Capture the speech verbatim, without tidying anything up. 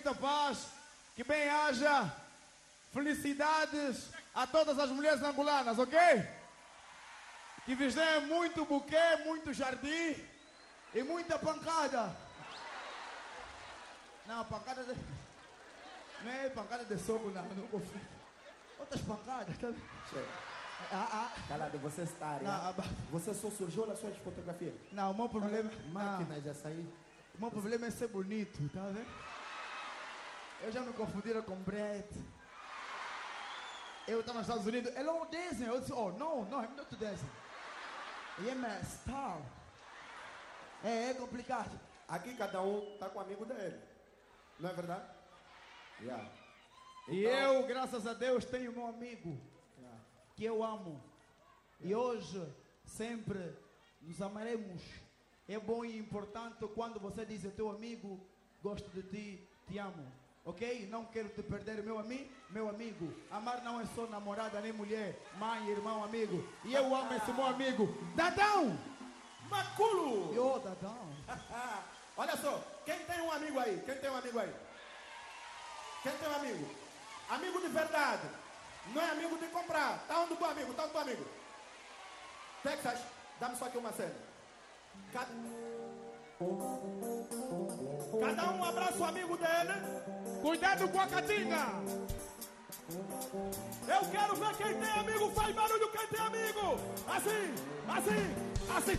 muita paz, que bem haja felicidades a todas as mulheres angolanas, ok? Que vos dê muito buquê, muito jardim e muita pancada. Não, pancada de... Não é pancada de soco, não, não confio. Outras pancadas, tá? Ah, ah. Calado, você está Não, ah, Você só surgiu nas suas fotografias. Não, o meu problema... Máquinas já saí. O meu problema é ser bonito, tá vendo? Eu já me confundiram com Brett. Eu estava nos Estados Unidos. Hello, dancing. Eu disse, oh, no, no, I'm not dancing. I am a star. É, é complicado. Aqui cada um está com o amigo dele. Não é verdade? Yeah. E Então... eu, graças a Deus, tenho meu amigo. Yeah. Que eu amo. Yeah. E hoje, sempre, nos amaremos. É bom e importante quando você diz ao teu amigo, gosto de ti, te amo. Ok? Não quero te perder, meu amigo, meu amigo. Amar não é só namorada nem mulher, mãe, irmão, amigo. E eu amo esse meu amigo. Dadão! Maculo! Eu, Dadão. Olha só, quem tem um amigo aí? Quem tem um amigo aí? Quem tem um amigo? Amigo de verdade. Não é amigo de comprar. Tá onde o teu amigo? Tá onde o teu amigo? Texas, dá-me só aqui uma cena. Cada... Cada um abraça o amigo dele. Cuidado com a catinga. Eu quero ver quem tem amigo. Faz barulho quem tem amigo. Assim, assim, assim.